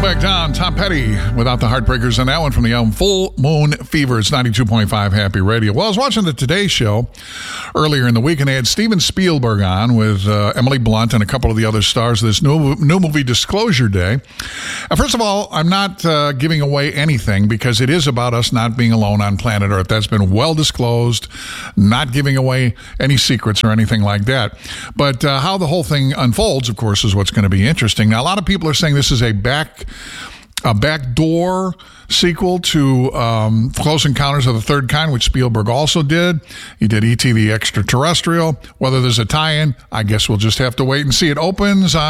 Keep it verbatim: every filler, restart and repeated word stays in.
back down. Tom Petty without the Heartbreakers and that one from the album Full Moon Fever. It's ninety-two point five Happy Radio. Well, I was watching the Today Show earlier in the week, and they had Steven Spielberg on with uh, Emily Blunt and a couple of the other stars of this new, new movie Disclosure Day. Uh, first of all, I'm not uh, giving away anything because it is about us not being alone on planet Earth. That's been well disclosed, not giving away any secrets or anything like that. But uh, how the whole thing unfolds, of course, is what's going to be interesting. Now, a lot of people are saying this is a back a backdoor sequel to um, Close Encounters of the Third Kind, which Spielberg also did. He did E T the Extraterrestrial. Whether there's a tie-in, I guess we'll just have to wait and see. It opens on